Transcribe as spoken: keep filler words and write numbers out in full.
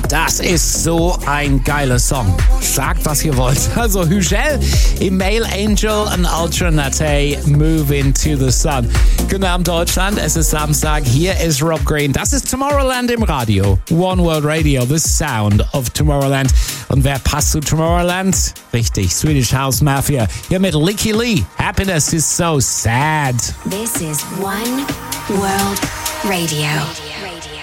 Das ist so ein geiler Song. Sagt, was ihr wollt. Also Hügel im Male Angel and Alternate Move into the Sun. Guten Abend Deutschland, es ist Samstag. Hier ist Rob Green. Das ist Tomorrowland im Radio. One World Radio, the sound of Tomorrowland. Und wer passt zu Tomorrowland? Richtig, Swedish House Mafia. Hier mit Licky Lee. Happiness is so sad. This is One World Radio.